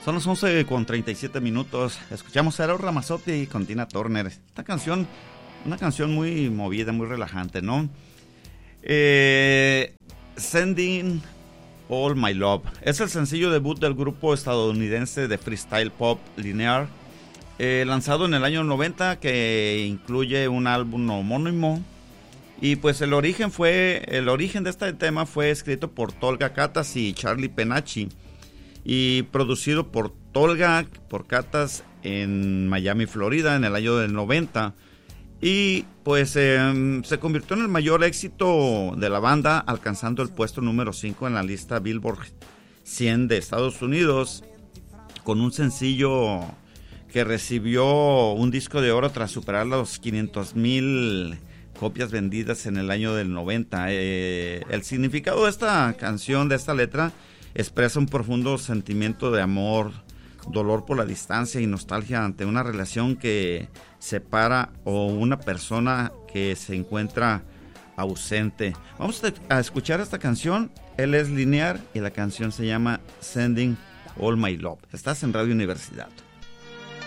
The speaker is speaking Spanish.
Son las 11:37. Escuchamos a Eros Ramazzotti con Tina Turner. Esta canción, una canción muy movida, muy relajante, ¿no? Sending All My Love. Es el sencillo debut del grupo estadounidense de freestyle pop Linear, lanzado en el año 90, que incluye un álbum homónimo. Y pues el origen de este tema fue escrito por Tolga Katas y Charlie Penacci, y producido por Tolga, por Katas en Miami, Florida, en el año del 90. Y pues se convirtió en el mayor éxito de la banda, alcanzando el puesto número 5 en la lista Billboard 100 de Estados Unidos, con un sencillo que recibió un disco de oro tras superar los 500,000 copias vendidas en el año del 90. El significado de esta canción, de esta letra, expresa un profundo sentimiento de amor, dolor por la distancia y nostalgia ante una relación que separa o una persona que se encuentra ausente. Vamos a escuchar esta canción. Él es Linear y la canción se llama Sending All My Love. Estás en Radio Universidad.